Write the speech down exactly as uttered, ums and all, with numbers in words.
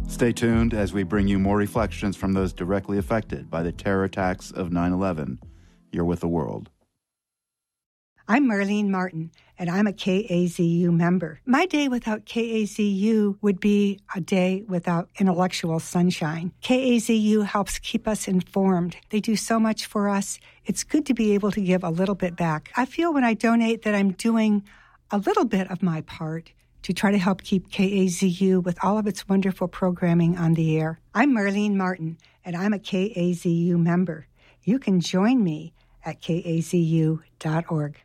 Stay tuned as we bring you more reflections from those directly affected by the terror attacks of nine eleven. You're with the world. I'm Marlene Martin, and I'm a K A Z U member. My day without K A Z U would be a day without intellectual sunshine. K A Z U helps keep us informed. They do so much for us. It's good to be able to give a little bit back. I feel when I donate that I'm doing a little bit of my part to try to help keep K A Z U with all of its wonderful programming on the air. I'm Marlene Martin, and I'm a K A Z U member. You can join me at K A Z U dot org.